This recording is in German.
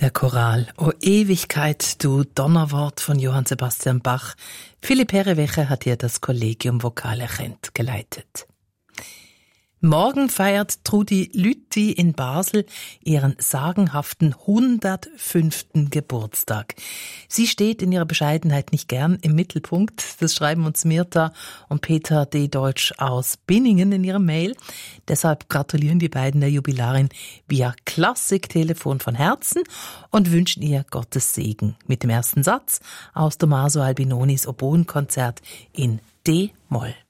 Der Choral O Ewigkeit, du Donnerwort von Johann Sebastian Bach. Philipp Herrewecher hat hier das Kollegium Vokale Chent geleitet. Morgen feiert Trudi Lüthi in Basel ihren sagenhaften 105. Geburtstag. Sie steht in ihrer Bescheidenheit nicht gern im Mittelpunkt. Das schreiben uns Mirta und Peter D. Deutsch aus Binningen in ihrer Mail. Deshalb gratulieren die beiden der Jubilarin via Klassiktelefon von Herzen und wünschen ihr Gottes Segen mit dem ersten Satz aus Tommaso Albinonis Oboenkonzert in D-Moll.